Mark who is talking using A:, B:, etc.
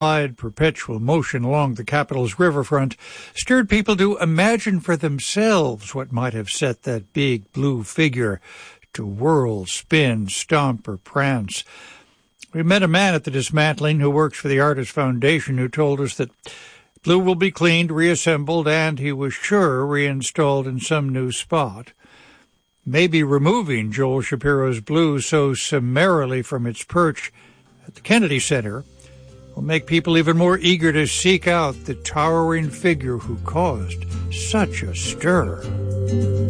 A: perpetual motion along the capital's riverfront stirred people to imagine for themselves what might have set that big blue figure to whirl, spin, stomp, or prance. We met a man at the dismantling who works for the Artist Foundation who told us that Blue will be cleaned, reassembled, and, he was sure, reinstalled in some new spot. Maybe removing Joel Shapiro's Blue so summarily from its perch at the Kennedy Center will make people even more eager to seek out the towering figure who caused such a stir.